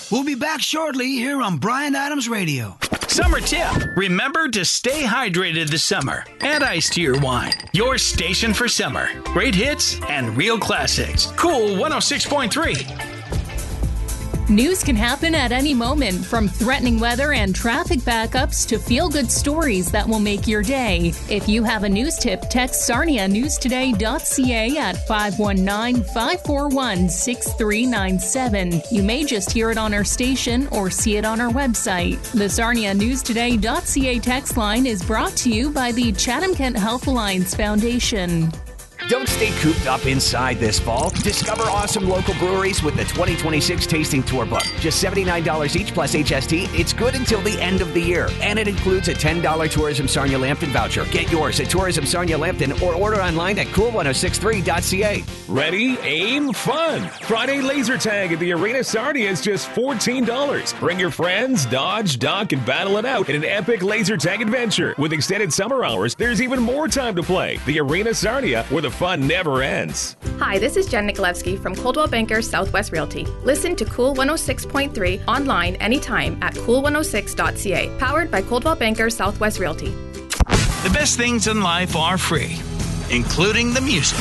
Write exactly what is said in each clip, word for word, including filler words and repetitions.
We'll be back shortly here on Bryan Adams Radio. Summer tip. Remember to stay hydrated this summer. Add ice to your wine. Your station for summer. Great hits and real classics. Cool one oh six point three. News can happen at any moment, from threatening weather and traffic backups to feel-good stories that will make your day. If you have a news tip, text sarnia news today dot c a at five one nine, five four one, six three nine seven. You may just hear it on our station or see it on our website. The sarnia news today dot c a text line is brought to you by the Chatham-Kent Health Alliance Foundation. Don't stay cooped up inside this fall. Discover awesome local breweries with the twenty twenty-six Tasting Tour Book. Just seventy-nine dollars each plus H S T. It's good until the end of the year. And it includes a ten dollars Tourism Sarnia Lambton voucher. Get yours at Tourism Sarnia Lambton or order online at cool ten sixty-three dot c a. Ready, aim, fun. Friday laser tag at the Arena Sarnia is just fourteen dollars. Bring your friends, dodge, duck, and battle it out in an epic laser tag adventure. With extended summer hours, there's even more time to play. The Arena Sarnia, where the fun never ends. Hi, this is Jen Nikolewski from Coldwell Banker Southwest Realty. Listen to Cool one oh six point three online anytime at cool ten six dot c a. Powered by Coldwell Banker Southwest Realty. The best things in life are free, including the music.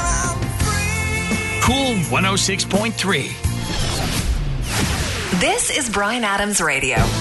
Cool one oh six point three. This is Bryan Adams Radio.